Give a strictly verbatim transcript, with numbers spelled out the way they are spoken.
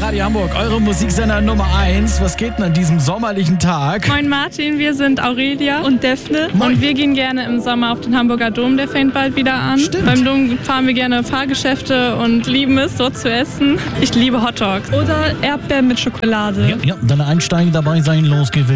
Radio Hamburg, eure Musiksender Nummer eins. Was geht denn an diesem sommerlichen Tag? Moin Martin, wir sind Aurelia und Daphne. Moin. Und wir gehen gerne im Sommer auf den Hamburger Dom, der fängt bald wieder an. Stimmt. Beim Dom fahren wir gerne Fahrgeschäfte und lieben es, dort zu essen. Ich liebe Hotdogs. Oder Erdbeeren mit Schokolade. Ja, ja, dann einsteigen, dabei sein, los geht's.